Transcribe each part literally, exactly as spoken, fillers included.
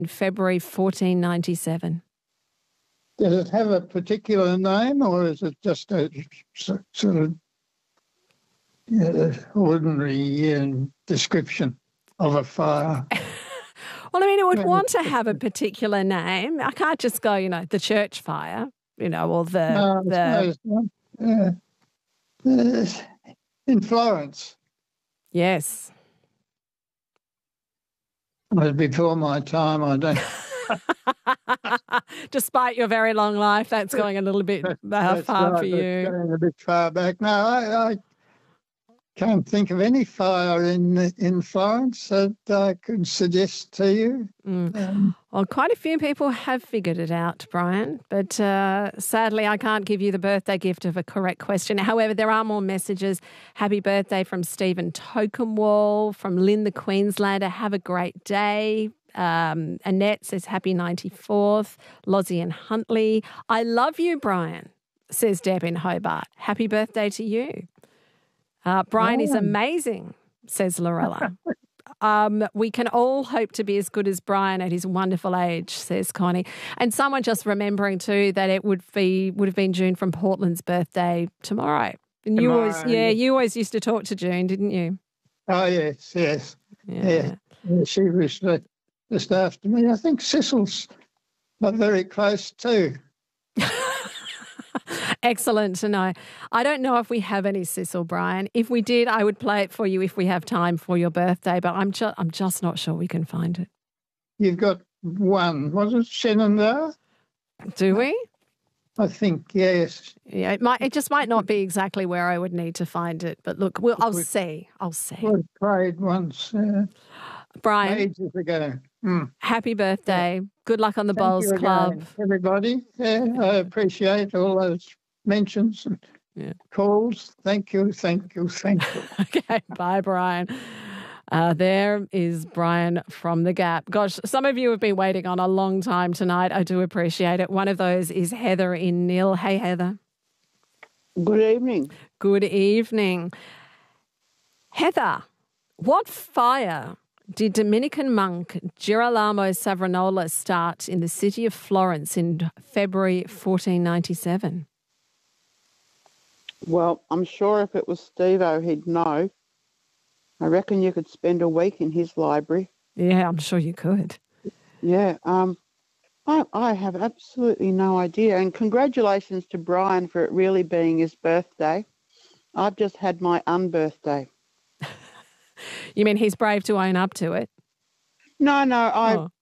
in February fourteen ninety-seven. Does it have a particular name, or is it just a sort of uh, ordinary um, description of a fire? Well, I mean, it would want to have a particular name. I can't just go, you know, the church fire, you know, or the... No, the... No, uh, uh, in Florence. Yes. It was before my time, I don't... Despite your very long life, that's going a little bit uh, far right, for you. Going a bit far back. No, I, I can't think of any fire in in Florence that I could suggest to you. Mm. Um, well, quite a few people have figured it out, Brian, but uh, sadly I can't give you the birthday gift of a correct question. However, there are more messages. Happy birthday from Stephen Tokenwall, from Lynn the Queenslander. Have a great day. Um, Annette says happy ninety-fourth. Lozzie and Huntley. I love you, Brian, says Deb in Hobart. Happy birthday to you. Uh, Brian oh. is amazing, says Lorella. um, we can all hope to be as good as Brian at his wonderful age, says Connie. And someone just remembering too that it would be would have been June from Portland's birthday tomorrow. And you tomorrow. always, yeah, you always used to talk to June, didn't you? Oh yes, yes, yeah. yeah. yeah she was uh, just after me. I think Cecil's not very close too. Excellent to know. I don't know if we have any Cecil, Brian. If we did, I would play it for you if we have time for your birthday, but I'm just I'm just not sure we can find it. You've got one. Was it Shenandoah? Do we? I think, yes. Yeah, it might. It just might not be exactly where I would need to find it, but look, we'll, I'll we, see. I'll see. We played once uh, Brian, ages ago. Mm. Happy birthday. Yeah. Good luck on the Thank Bowls Club. Again, everybody. Yeah, I appreciate all those mentions and yeah. calls. Thank you, thank you, thank you. Okay, bye, Brian. Uh, there is Brian from The Gap. Gosh, some of you have been waiting on a long time tonight. I do appreciate it. One of those is Heather in Nil. Hey, Heather. Good evening. Good evening. Heather, what fire did Dominican monk Girolamo Savonarola start in the city of Florence in February fourteen ninety-seven? Well, I'm sure if it was Steve-O, he'd know. I reckon you could spend a week in his library. Yeah, I'm sure you could. Yeah, um, I, I have absolutely no idea. And congratulations to Brian for it really being his birthday. I've just had my unbirthday. You mean he's brave to own up to it? No, no, I oh.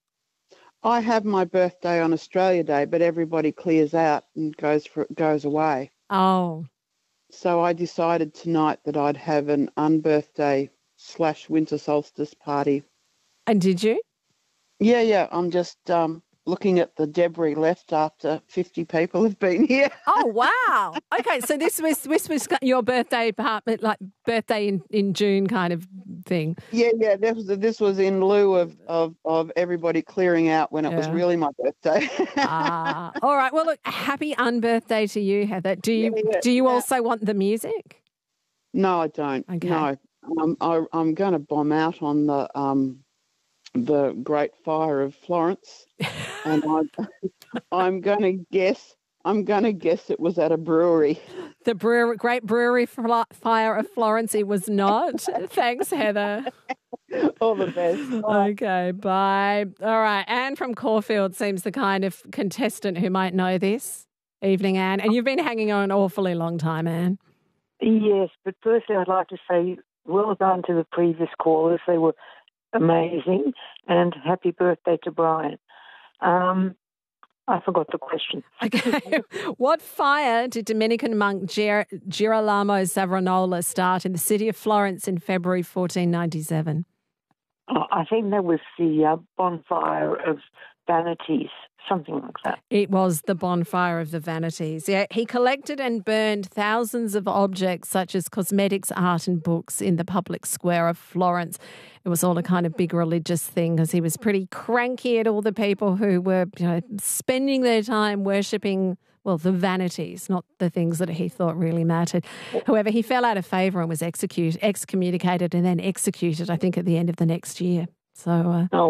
I have my birthday on Australia Day, but everybody clears out and goes for goes away. Oh. So I decided tonight that I'd have an unbirthday slash winter solstice party. And did you? Yeah, yeah. I'm just um, looking at the debris left after fifty people have been here. Oh, wow. Okay, so this was this was your birthday apartment, like birthday in, in June kind of thing. Yeah, yeah. This was, this was in lieu of, of, of everybody clearing out when it yeah. was really my birthday. Ah, all right. Well, look, happy unbirthday to you, Heather. Do you yeah, yeah, do you yeah. also want the music? No, I don't. Okay. No, um, I, I'm going to bomb out on the um, the Great Fire of Florence, and I'm, I'm going to guess. I'm going to guess it was at a brewery. The brewery, Great Brewery Fire of Florence. It was not. Thanks, Heather. All the best. Bye. Okay, bye. All right, Anne from Caulfield seems the kind of contestant who might know this. Evening, Anne. And you've been hanging on an awfully long time, Anne. Yes, but firstly I'd like to say well done to the previous callers. They were amazing, and happy birthday to Brian. Um, I forgot the question. Okay. What fire did Dominican monk Gir- Girolamo Savonarola start in the city of Florence in February fourteen ninety-seven? Oh, I think that was the uh, bonfire of vanities, something like that. It was the bonfire of the vanities. Yeah, he collected and burned thousands of objects such as cosmetics, art and books in the public square of Florence. It was all a kind of big religious thing because he was pretty cranky at all the people who were, you know, spending their time worshipping, well, the vanities, not the things that he thought really mattered. However, he fell out of favour and was execute, excommunicated and then executed, I think, at the end of the next year. So, uh, oh, well.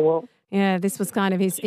Yeah, this was kind of his